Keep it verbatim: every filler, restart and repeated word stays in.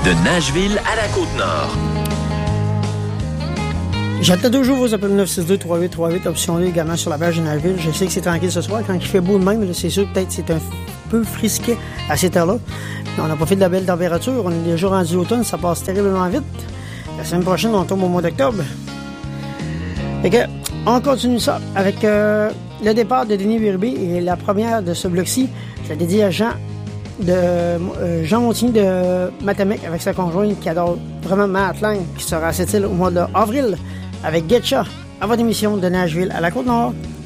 De Nashville à la Côte-Nord. J'attends toujours vos appels neuf six deux trois huit trois huit, option également sur la page de Nashville. Je sais que c'est tranquille ce soir. Quand il fait beau de même, c'est sûr que peut-être c'est un peu frisqué à cette heure-là. On n'a pas fait de la belle température. On est déjà rendu automne, ça passe terriblement vite. La semaine prochaine, on tombe au mois d'octobre. Fait que, on continue ça avec euh, le départ de Denis Birubé et la première de ce bloc-ci. Je la dédie à Jean de euh, Jean Montigny de Matamec avec sa conjointe qui adore vraiment Matt Lang, qui sera à cette île au mois d'avril avec Getcha à votre émission de Nashville à la Côte-Nord.